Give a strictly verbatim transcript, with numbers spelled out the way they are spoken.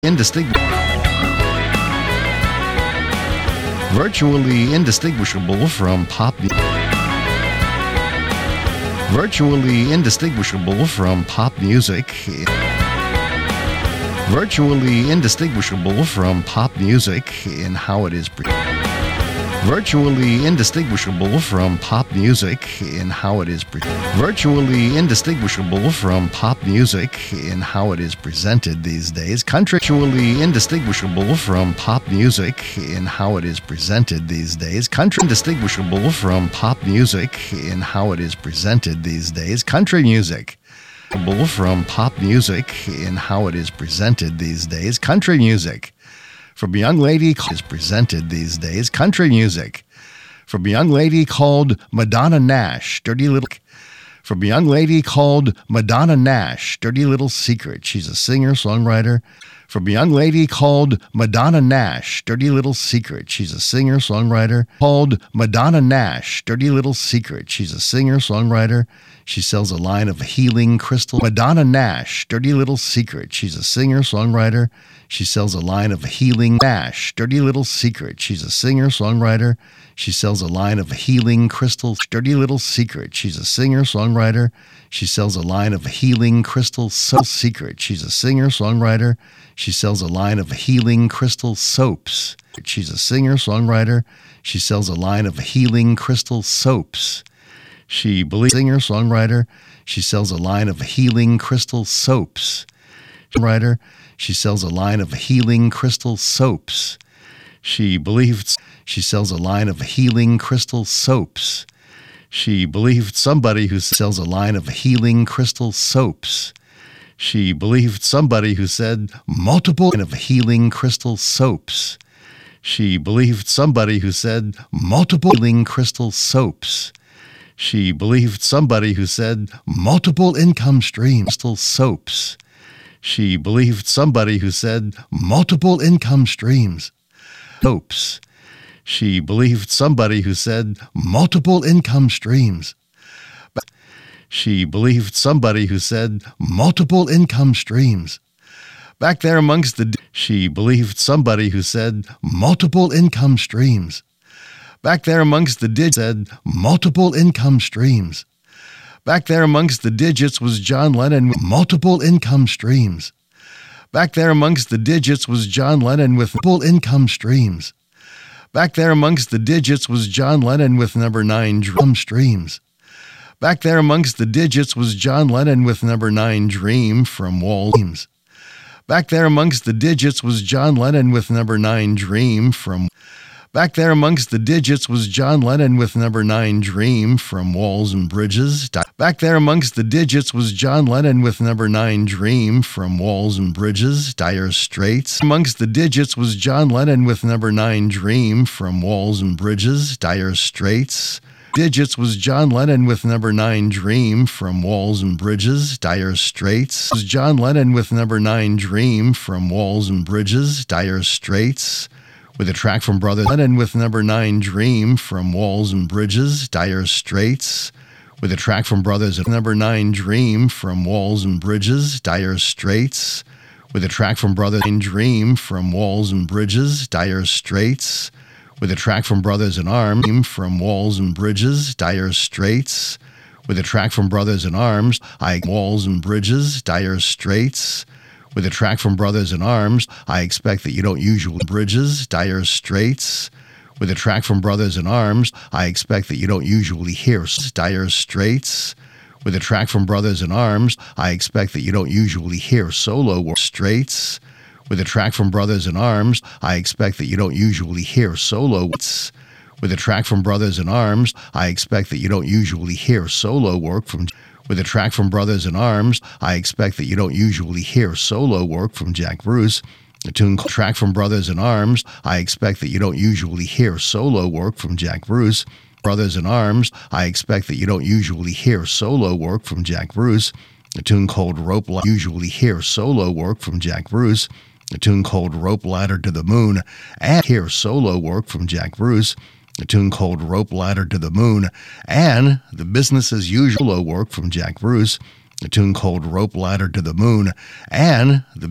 indistinguishable, virtually indistinguishable from pop music. Virtually indistinguishable from pop music. Virtually indistinguishable from pop music in how it is pre- virtually indistinguishable from pop music in how it is pre- virtually indistinguishable from pop music in how it is presented these days. Virtually indistinguishable from pop music in how it is presented these days. Country indistinguishable from pop music in how it is presented these days. Country music from pop music in how it is presented these days. Country music from a young lady is presented these days. Country music from a young lady called Madonna Nash. Dirty little from a young lady called Madonna Nash. Dirty Little Secret. She's a singer, songwriter. From a young lady called Madonna Nash. Dirty Little Secret. She's a singer, songwriter. Called Madonna Nash. Dirty Little Secret. She's a singer, songwriter. She sells a line of healing crystal. Madonna Nash. Dirty Little Secret. She's a singer, songwriter. She sells a line of healing Nash. Dirty Little Secret. She's a singer, songwriter. She sells a line of healing crystals. Dirty Little Secret. She's a singer, songwriter. She sells a line of healing crystal soap. Secret. She's a singer, songwriter. She sells a line of healing crystal soaps. She's a singer, songwriter. She sells a line of healing crystal soaps. She believes singer, songwriter. She sells a line of healing crystal soaps. Writer. She sells a line of healing crystal soaps. She believed she sells a line of healing crystal soaps. She believed somebody who sells a line of healing crystal soaps. She believed somebody who said multiple of healing crystal soaps. She believed somebody who said multiple healing crystal soaps. She believed somebody who said multiple income streams crystal soaps. She believed somebody who said multiple income streams soaps. She believed somebody who said multiple income streams. She believed somebody who said multiple income streams. Back there amongst the... She believed somebody who said multiple income streams. Back there amongst the digits said multiple income streams. Back there amongst the digits was John Lennon with multiple income streams. Back there amongst the digits was John Lennon with multiple income streams. Back there amongst the digits was John Lennon with number nine drum streams. Back there amongst the digits was John Lennon with number nine Dream from Wall Dreams. Back there amongst the digits was John Lennon with number nine Dream from Back there amongst the digits was John Lennon with number nine Dream from Walls and Bridges. Back there amongst the digits was John Lennon with number nine Dream from Walls and Bridges, Dire Straits. Amongst the digits was John Lennon with number nine Dream from Walls and Bridges, Dire Straits. Digits was John Lennon with number nine Dream from Walls and Bridges, Dire Straits. Was John Lennon with number nine Dream from Walls and Bridges, Dire Straits. With a track from Brothers Lennon with number nine Dream from Walls and Bridges, Dire Straits. With a track from Brothers number nine Dream from Walls and Bridges, Dire Straits. With a track from Brothers Dream from Walls and Bridges, Dire Straits. With a track from Brothers in Arms from Walls and Bridges, Dire Straits. With a track from Brothers in Arms, I Walls and Bridges, Dire Straits. With a track from Brothers in Arms, I expect that you don't usually Bridges, Dire Straits. With a track from Brothers in Arms, I expect that you don't usually hear Dire Straits. With a track from Brothers in Arms, I expect that you don't usually hear solo Straits. With a track from Brothers in Arms, I expect that you don't usually hear solo works. With a track from Brothers in Arms, I expect that you don't usually hear solo work from With a track from Brothers in Arms, I expect that you don't usually hear solo work from Jack Bruce. A tune called Track from Brothers in Arms, I expect that you don't usually hear solo work from Jack Bruce. Brothers in Arms, I expect that you don't usually hear solo work from Jack Bruce. A tune called Rope Ladder, usually hear solo work from Jack Bruce. A tune called Rope Ladder to the Moon, and hear solo work from Jack Bruce. A tune called Rope Ladder to the Moon, and the business as usual work from Jack Bruce. A tune called Rope Ladder to the Moon, and the